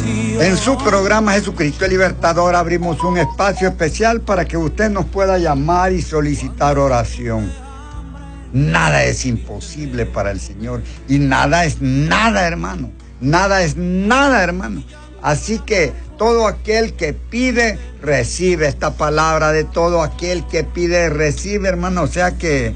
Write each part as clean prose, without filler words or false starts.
En su programa Jesucristo el Libertador abrimos un espacio especial para que usted nos pueda llamar y solicitar oración. Nada es imposible para el Señor y nada es nada, hermano. Nada es nada, hermano. Así que todo aquel que pide, recibe. Esta palabra de todo aquel que pide, recibe, hermano. O sea que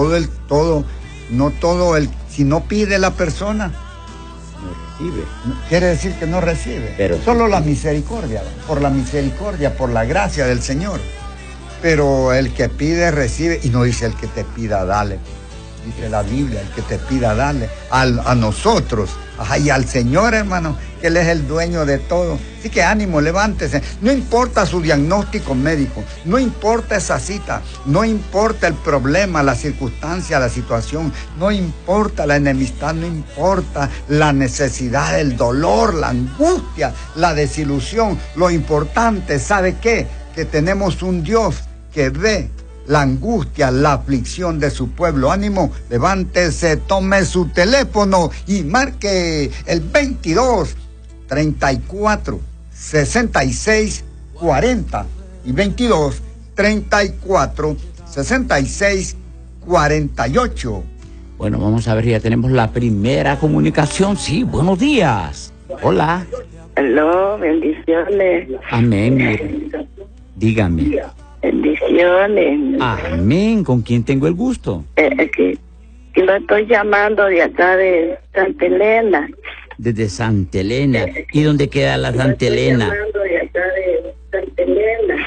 si no pide la persona, no recibe. Quiere decir que no recibe. Pero solo la misericordia, por la gracia del Señor. Pero el que pide, recibe. Y no dice el que te pida, dale. Dice la Biblia, el que te pida, dale. A nosotros, y al Señor, hermano, que Él es el dueño de todo. Así que ánimo, levántese. No importa su diagnóstico médico, no importa esa cita, no importa el problema, la circunstancia, la situación, no importa la enemistad, no importa la necesidad, el dolor, la angustia, la desilusión. Lo importante, ¿sabe qué? Que tenemos un Dios que ve la angustia, la aflicción de su pueblo. Ánimo, levántese, tome su teléfono y marque el 22 34 66 40 y 22 34 66 48. Bueno, vamos a ver, ya tenemos la primera comunicación. Sí, buenos días. Hola. Aló, bendiciones. Amén. Dígame. Bendiciones. Amén. ¿Con quién tengo el gusto? Que lo estoy llamando de acá de Santa Elena. Desde Santa Elena. ¿Y dónde queda la Santa Elena? Llamando de acá de Santa Elena.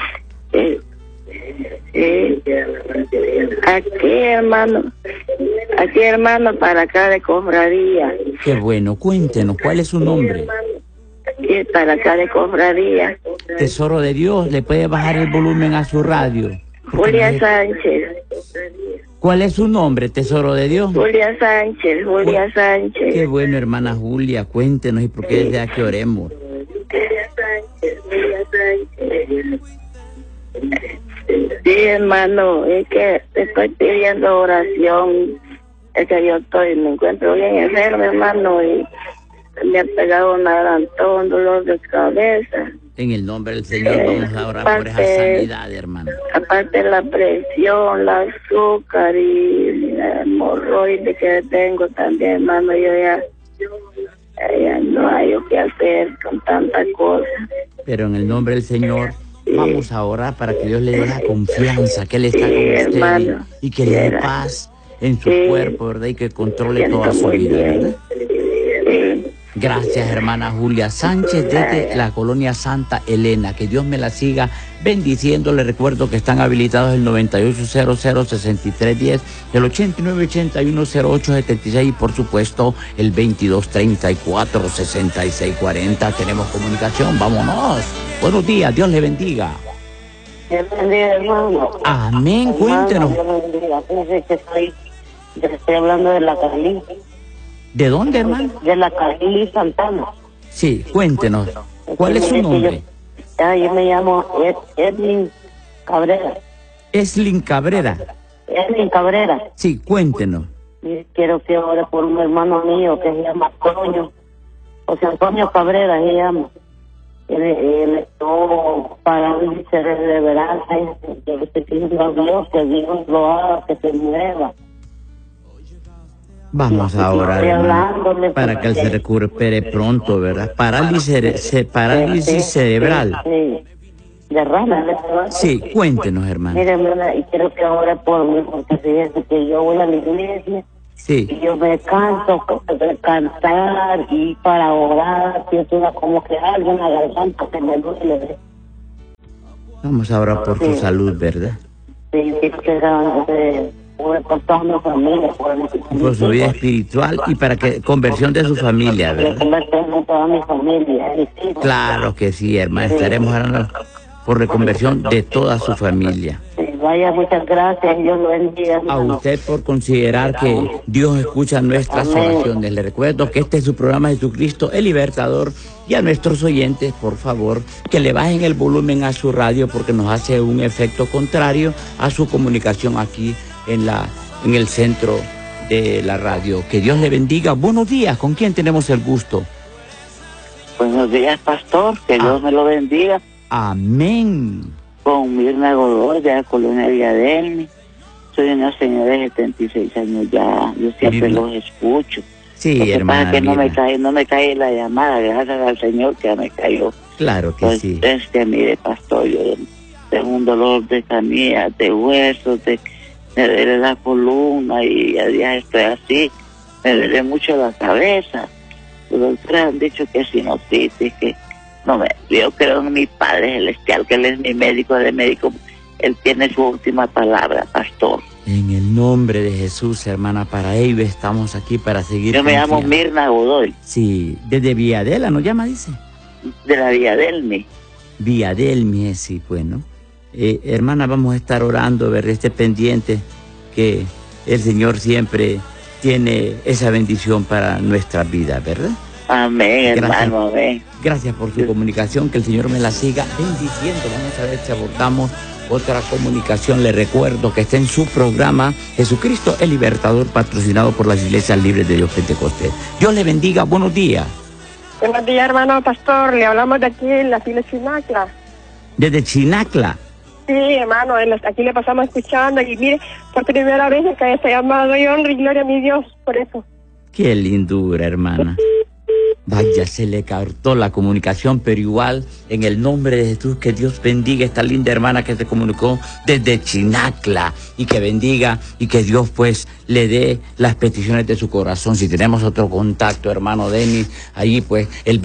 Aquí, hermano, para acá de Cofradía. Qué bueno, cuéntenos, ¿cuál es su nombre? Aquí, para acá de Cofradía. Tesoro de Dios, ¿le puede bajar el volumen a su radio? Julia Sánchez. ¿Cuál es su nombre, Tesoro de Dios? Julia Sánchez, Julia Sánchez. Qué bueno, hermana Julia, cuéntenos y por qué desea que oremos. Julia Sánchez. Sí, hermano, es que estoy pidiendo oración. Es que me encuentro bien enfermo, hermano, y me ha pegado un adelantón, dolor de cabeza. En el nombre del Señor vamos a orar por esa sanidad, hermano. Aparte de la presión, el azúcar y la hemorroide que tengo también, hermano, yo ya no hay qué hacer con tanta cosa. Pero en el nombre del Señor vamos a orar para que Dios le dé la confianza, que Él está con usted, hermano, y que le dé paz en su cuerpo, ¿verdad? Y que controle toda su vida, ¿verdad? Gracias, hermana Julia Sánchez, desde la colonia Santa Elena. Que Dios me la siga bendiciendo. Les recuerdo que están habilitados el 9800-6310, el 8981-0876 y, por supuesto, el 2234-6640. Tenemos comunicación. Vámonos. Buenos días. Dios le bendiga. Dios bendiga, hermano. Amén. Cuéntenos. Dios bendiga. Fíjese que estoy hablando de la Carlí. ¿De dónde, hermano? De la Carlí Santana. Sí, cuéntenos. ¿Cuál es su nombre? Yo me llamo Edwin Cabrera. Eslin Cabrera. Edwin Cabrera. Sí, cuéntenos. Y quiero que ore por un hermano mío que se llama Antonio. José Antonio Cabrera se llama. Él estuvo parálisis cerebral. Yo le estoy pidiendo a Dios que Dios lo haga, que se mueva. Vamos a orar, hermano, para que él se recupere pronto, ¿verdad? Parálisis cerebral. Sí, derrame. Sí, cuéntenos, hermano. Mire, hermana, y quiero que ore por mí, porque fíjese que yo voy a la iglesia. Sí. Y yo me canso de cantar y para orar, siento como que algo en la garganta que me duele. Vamos a orar por su salud, ¿verdad? Sí, quiero que por toda mi familia, por su vida espiritual y para que conversión de su familia, ¿verdad? Conversión de toda mi familia. Claro que sí, hermano. Estaremos orando por reconversión de toda su familia. Vaya, muchas gracias. Dios lo bendiga. A usted por considerar que Dios escucha nuestras oraciones. Le recuerdo que este es su programa Jesucristo el Libertador. Y a nuestros oyentes, por favor, que le bajen el volumen a su radio porque nos hace un efecto contrario a su comunicación aquí en el centro de la radio. Que Dios le bendiga. Buenos días. ¿Con quién tenemos el gusto? Buenos días, pastor, que Dios me lo bendiga. Amén. Con Mirna Godoy, de la colonia Villadelmi. Soy una señora de 76 años ya, yo siempre Mirna. los escucho. Sí, Lo que hermana. pasa es que Mirna. no me cae la llamada, gracias al Señor que ya me cayó. Claro que Pues, sí. mire, pastor, yo tengo un dolor de canillas, de huesos, me duele la columna y a días estoy así, me duele mucho la cabeza. Los doctores han dicho que es sinusitis, que no me, yo creo en mi Padre Celestial, que Él es mi médico de médico, Él tiene su última palabra, pastor. En el nombre de Jesús, hermana, para ello estamos aquí para seguir. Yo me llamo confiando. Mirna Godoy, Sí, desde Villadela, ¿nos llama, dice? de la Villadelmi. Villadelmi, sí, bueno. Hermana, vamos a estar orando, ¿verdad? Esté pendiente que el Señor siempre tiene esa bendición para nuestra vida, ¿verdad? Amén, Gracias. hermano, amén. Gracias por su comunicación, que el Señor me la siga bendiciendo. Vamos a ver si abordamos otra comunicación. Le recuerdo que está en su programa Jesucristo el Libertador, patrocinado por las Iglesias Libres de Dios Pentecostés. Dios le bendiga, buenos días. Buenos días, hermano pastor. Le hablamos de aquí en la fila Chinacla. Desde Chinacla. Sí, hermano, aquí le pasamos escuchando y mire, por primera vez me cae esta llamada. Doy honra y gloria a mi Dios por eso. Qué lindura, hermana. Vaya, se le cortó la comunicación, pero igual, en el nombre de Jesús, que Dios bendiga a esta linda hermana que se comunicó desde Chinacla, y que bendiga y que Dios pues le dé las peticiones de su corazón. Si tenemos otro contacto, hermano Denis, ahí pues el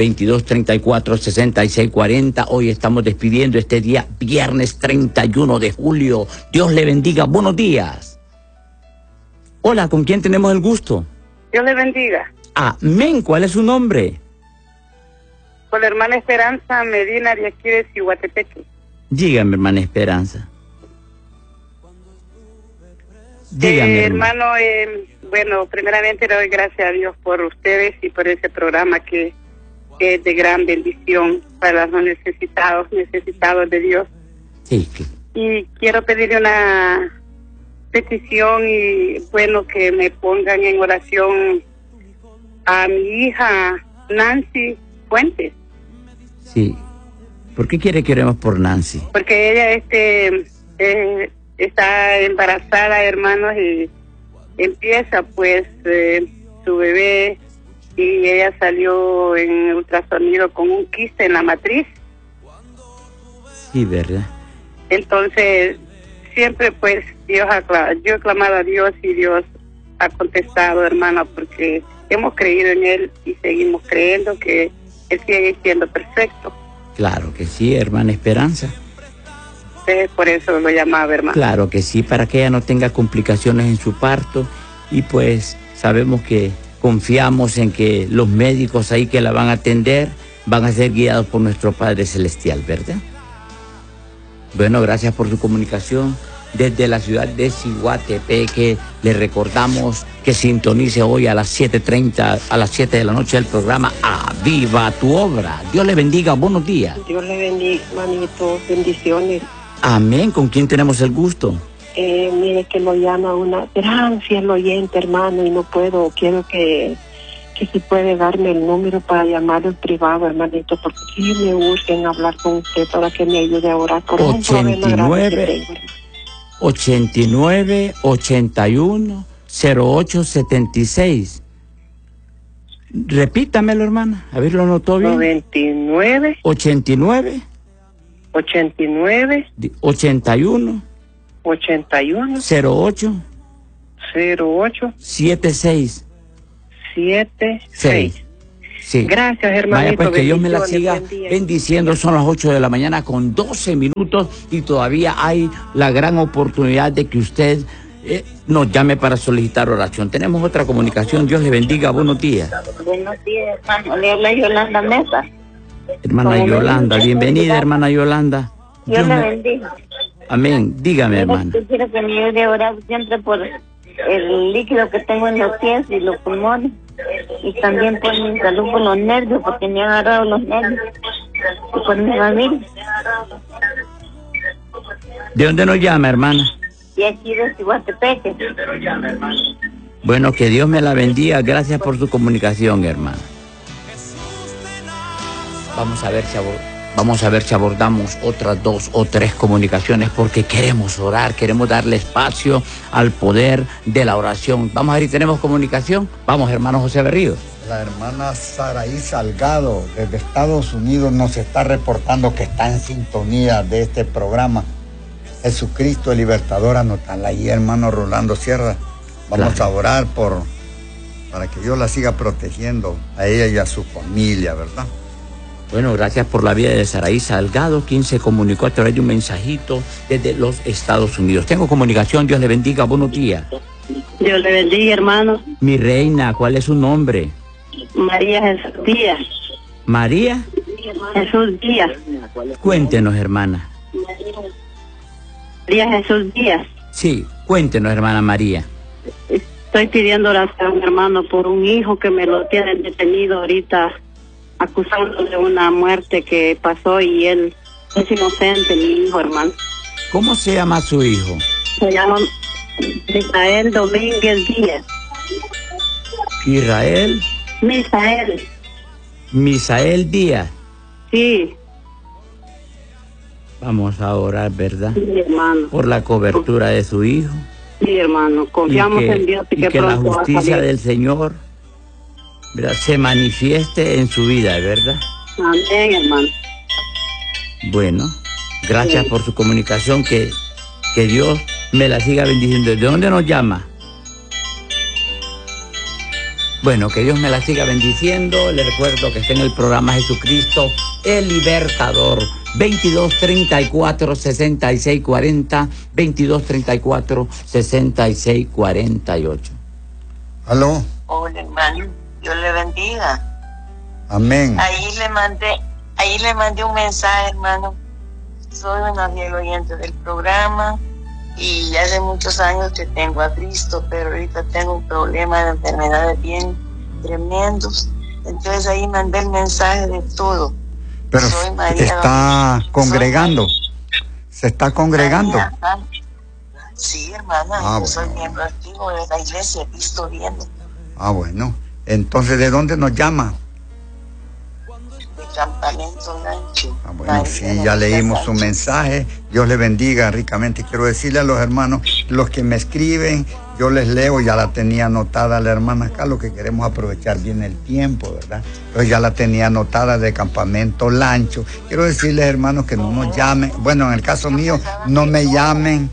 2234-6640. Hoy estamos despidiendo este día, viernes 31 de julio. Dios le bendiga, buenos días. Hola, ¿con quién tenemos el gusto? Dios le bendiga. Amén, ¿cuál es su nombre? Con la hermana Esperanza Medina de aquí de Cihuatepeque. Dígame, hermana Esperanza. Dígame, hermano, bueno, primeramente le doy gracias a Dios por ustedes y por ese programa que es de gran bendición para los necesitados de Dios. Sí. Y quiero pedirle una petición y bueno, que me pongan en oración a mi hija Nancy Fuentes. Sí. ¿Por qué quiere que oremos por Nancy? Porque ella está embarazada, hermanos, y empieza pues su bebé, y ella salió en ultrasonido con un quiste en la matriz. Sí, ¿verdad? Entonces siempre pues yo he clamado a Dios y Dios ha contestado, hermana, porque hemos creído en Él y seguimos creyendo que Él sigue siendo perfecto. Claro que sí, hermana Esperanza. Por eso lo llamaba, hermano. Claro que sí, para que ella no tenga complicaciones en su parto, y pues sabemos que confiamos en que los médicos ahí que la van a atender van a ser guiados por nuestro Padre Celestial, ¿verdad? Bueno, gracias por su comunicación. Desde la ciudad de Cihuatepeque le recordamos que sintonice hoy a las 7:30, a las 7 de la noche, el programa Aviva tu Obra. Dios le bendiga, buenos días. Dios le bendiga, manito, bendiciones. Amén, ¿con quién tenemos el gusto? Mire que lo llama una gran fiel oyente, hermano, y no puedo, quiero que si puede darme el número para llamar en privado, hermanito, porque sí me urgen hablar con usted para que me ayude a orar por un problema grave que tengo. 89-81-0876. Repítamelo, hermana. A ver, ¿lo notó bien? 99 89 89 81 81 08 08 76 76. Sí. Gracias, hermanito. Vaya, pues que Dios me la siga bendiciones. bendiciendo. Son las 8 de la mañana con 12 minutos y todavía hay la gran oportunidad de que usted nos llame para solicitar oración. Tenemos otra comunicación. Dios le bendiga. Buenos días. Buenos días, hermano. Le habla Yolanda Mesa. Hermana Yolanda, bienvenida, hermana Yolanda. Dios le bendiga. Amén. Dígame, hermana. Yo quiero que me ayude a orar siempre por el líquido que tengo en los pies y los pulmones, y también por mi salud, por los nervios, porque me han agarrado los nervios, y por mi familia. ¿De dónde nos llama, hermana? Y aquí de Cihuatepeque. Bueno, que Dios me la bendiga. Gracias por su comunicación, hermana. Vamos a ver si abordamos otras 2 o 3 comunicaciones, porque queremos orar, queremos darle espacio al poder de la oración. Vamos a ver si tenemos comunicación. Vamos, hermano José Berrío. La hermana Saraí Salgado, desde Estados Unidos, nos está reportando que está en sintonía de este programa. Jesucristo el Libertador, anótala ahí, hermano Rolando Sierra. Vamos a orar para que Dios la siga protegiendo a ella y a su familia, ¿verdad? Bueno, gracias por la vida de Saraí Salgado, quien se comunicó a través de un mensajito desde los Estados Unidos. Tengo comunicación, Dios le bendiga, buenos días. Dios le bendiga, hermano. Mi reina, ¿cuál es su nombre? María Jesús Díaz. ¿María? Jesús Díaz. Cuéntenos, hermana. María Jesús Díaz. Sí, cuéntenos, hermana María. Estoy pidiendo oración, hermano, por un hijo que me lo tienen detenido ahorita, acusando de una muerte que pasó, y él es inocente, mi hijo, hermano. ¿Cómo se llama su hijo? Se llama Misael Domínguez Díaz. Israel. Misael Díaz. Sí. Vamos a orar, ¿verdad? Sí, hermano. Por la cobertura de su hijo. Sí, hermano. Confiamos en Dios y que la justicia del Señor, ¿verdad?, se manifieste en su vida, ¿verdad? Amén, hermano. Bueno, gracias por su comunicación, que Dios me la siga bendiciendo. ¿De dónde nos llama? Bueno, que Dios me la siga bendiciendo. Le recuerdo que está en el programa Jesucristo el Libertador. 2234-6640, 2234-6648. ¿Aló? Hola, hermano. Dios le bendiga. Amén. Ahí le mandé un mensaje, hermano. Soy una fiel oyente del programa y hace muchos años que tengo a Cristo, pero ahorita tengo un problema de enfermedades bien tremendos. Entonces ahí mandé el mensaje de todo. Pero se está congregando. ¿Se está congregando? Sí, hermana. Yo soy miembro activo de la iglesia Cristo Viene. Ah, bueno. Entonces, ¿de dónde nos llama? De Campamento Lancho. Ah, bueno, sí, ya leímos su mensaje. Dios le bendiga ricamente. Quiero decirle a los hermanos, los que me escriben, yo les leo, ya la tenía anotada la hermana acá, lo que queremos aprovechar bien el tiempo, ¿verdad? Entonces ya la tenía anotada de Campamento Lancho. Quiero decirles, hermanos, que no nos llamen. Bueno, en el caso mío, no me llamen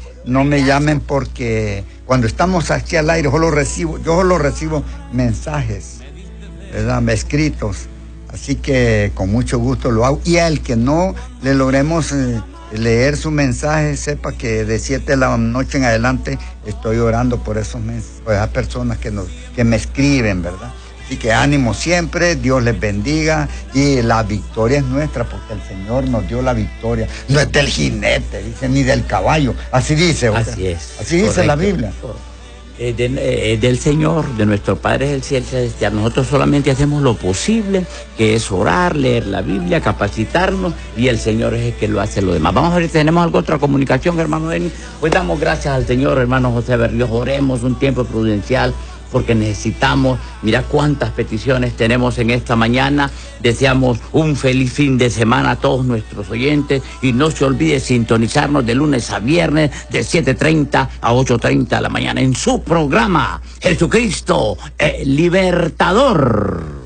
porque cuando estamos aquí al aire, yo solo recibo mensajes, ¿verdad?, escritos. Así que con mucho gusto lo hago. Y al que no le logremos leer su mensaje, sepa que de 7 de la noche en adelante estoy orando por esas personas que me escriben, ¿verdad? Así que ánimo siempre, Dios les bendiga y la victoria es nuestra, porque el Señor nos dio la victoria. No es del jinete, dice, ni del caballo. Así dice. Así es. Así dice la Biblia. Del Señor, de nuestro Padre del cielo celestial. Nosotros solamente hacemos lo posible, que es orar, leer la Biblia, capacitarnos, y el Señor es el que lo hace lo demás. Vamos a ver si tenemos alguna otra comunicación, hermano Denis. Pues damos gracias al Señor, hermano José Berrío. Oremos un tiempo prudencial, porque necesitamos, mira cuántas peticiones tenemos en esta mañana. Deseamos un feliz fin de semana a todos nuestros oyentes, y no se olvide sintonizarnos de lunes a viernes de 7:30 a 8:30 de la mañana en su programa Jesucristo el Libertador.